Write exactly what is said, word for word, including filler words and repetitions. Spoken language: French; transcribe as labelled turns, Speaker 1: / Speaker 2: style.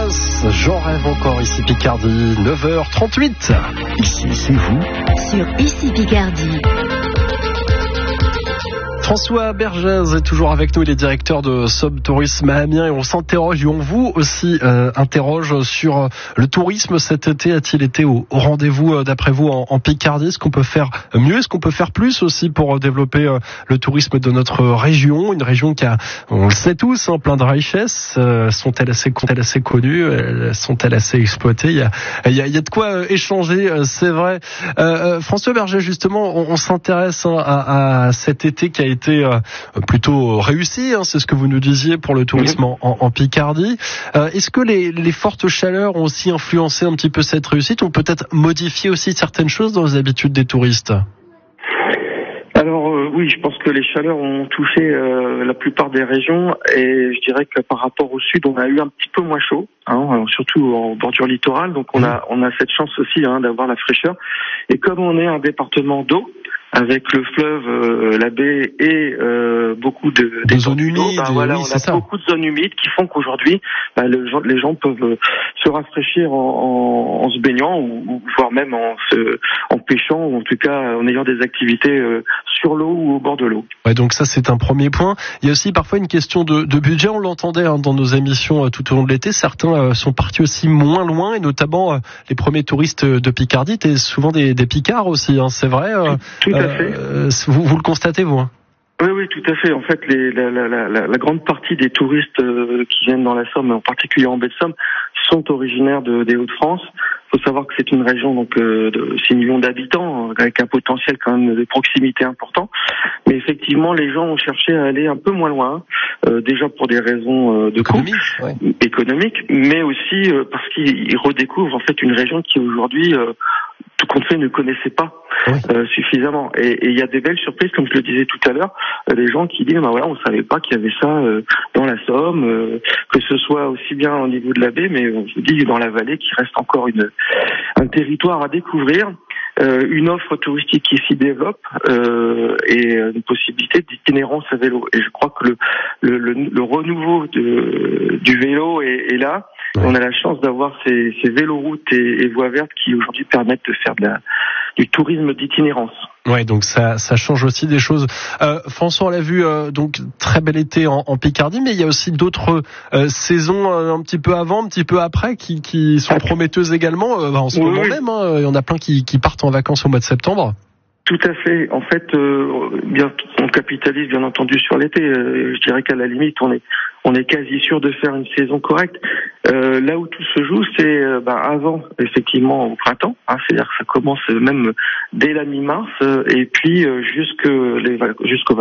Speaker 1: Bergès, j'en rêve encore ici Picardie, neuf heures trente-huit.
Speaker 2: Ici, c'est vous.
Speaker 3: Sur Ici Picardie.
Speaker 1: François Bergès est toujours avec nous, il est directeur de Sob Tourisme à Amiens et on s'interroge, et on vous aussi euh, interroge sur le tourisme cet été. A-t-il été au, au rendez-vous euh, d'après vous en, en Picardie? Est-ce qu'on peut faire mieux? Est-ce qu'on peut faire plus aussi pour développer euh, le tourisme de notre région? Une région qui a, on le sait tous, hein, plein de richesses. Euh, sont-elles assez, sont-elles assez connues? euh, Sont-elles assez exploitées? Il y a, il y a, il y a de quoi euh, échanger, euh, c'est vrai. Euh, euh, François Bergès, justement, on, on s'intéresse hein, à, à cet été qui a été été euh, plutôt réussi, hein, c'est ce que vous nous disiez pour le tourisme en, en Picardie. Euh, est-ce que les, les fortes chaleurs ont aussi influencé un petit peu cette réussite, ou peut-être modifié aussi certaines choses dans les habitudes des touristes?
Speaker 4: Alors euh, oui, je pense que les chaleurs ont touché euh, la plupart des régions, et je dirais que par rapport au sud, on a eu un petit peu moins chaud, hein, surtout en bordure littorale, donc on a on a cette chance aussi hein, d'avoir la fraîcheur. Et comme on est un département d'eau, avec le fleuve, euh, la baie et euh, beaucoup de,
Speaker 1: de zones humides,
Speaker 4: bah, voilà,
Speaker 1: oui,
Speaker 4: on
Speaker 1: c'est
Speaker 4: a
Speaker 1: ça.
Speaker 4: beaucoup de zones humides qui font qu'aujourd'hui, bah, le, les gens peuvent euh, se rafraîchir en, en, en se baignant ou, ou voire même en, se, en pêchant, ou en tout cas en ayant des activités euh, sur l'eau ou au bord de l'eau.
Speaker 1: Ouais, donc ça c'est un premier point. Il y a aussi parfois une question de, de budget. On l'entendait hein, dans nos émissions euh, tout au long de l'été. Certains euh, sont partis aussi moins loin, et notamment euh, les premiers touristes de Picardie étaient souvent des, des Picards aussi. Hein, c'est vrai. Euh,
Speaker 4: tout, tout à fait.
Speaker 1: Euh, vous, vous le constatez vous hein?
Speaker 4: Oui, oui, tout à fait. En fait, les, la, la, la, la grande partie des touristes euh, qui viennent dans la Somme, en particulier en baie de Somme, sont originaires de, des Hauts-de-France. Il faut savoir que c'est une région donc euh, de six millions d'habitants, avec un potentiel quand même de proximité important. Mais effectivement, les gens ont cherché à aller un peu moins loin, euh, déjà pour des raisons euh, de coût
Speaker 1: ouais.
Speaker 4: économiques, mais aussi euh, parce qu'ils redécouvrent en fait une région qui aujourd'hui, euh, tout compte fait, ne connaissait pas oui. euh, suffisamment. Et il y a des belles surprises, comme je le disais tout à l'heure, euh, des gens qui disent bah voilà, on savait pas qu'il y avait ça euh, dans la Somme, euh, que ce soit aussi bien au niveau de la baie, mais on se dit dans la vallée, qui reste encore une un territoire à découvrir. Euh, une offre touristique qui s'y développe euh, et une possibilité d'itinérance à vélo. Et je crois que le, le, le, le renouveau de, du vélo est, est là. Ouais. On a la chance d'avoir ces, ces véloroutes et, et voies vertes qui aujourd'hui permettent de faire de la, du tourisme d'itinérance.
Speaker 1: Ouais, donc ça, ça change aussi des choses. Euh, François, on l'a vu, euh, donc très bel été en, en Picardie, mais il y a aussi d'autres euh, saisons euh, un petit peu avant, un petit peu après, qui, qui sont prometteuses également. Euh, en ce oui, moment oui. même, hein, il y en a plein qui, qui partent en vacances au mois de septembre.
Speaker 4: Tout à fait. En fait, euh, bien, on capitalise bien entendu sur l'été. Euh, je dirais qu'à la limite, on est, on est quasi sûr de faire une saison correcte. Euh, là où tout se joue, c'est euh, bah, avant, effectivement, au printemps. Hein, c'est-à-dire que ça commence même dès la mi-mars euh, et puis euh, jusque les, jusqu'aux